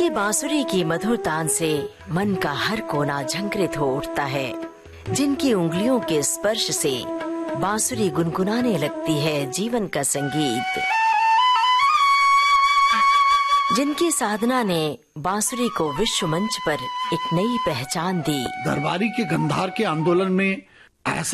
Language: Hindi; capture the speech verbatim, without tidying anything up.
जिनकी बांसुरी की मधुर तान से मन का हर कोना झंकृत हो उठता है, जिनकी उंगलियों के स्पर्श से बांसुरी गुनगुनाने लगती है जीवन का संगीत, जिनकी साधना ने बांसुरी को विश्व मंच पर एक नई पहचान दी। दरबारी के गंधार के आंदोलन में ऐसा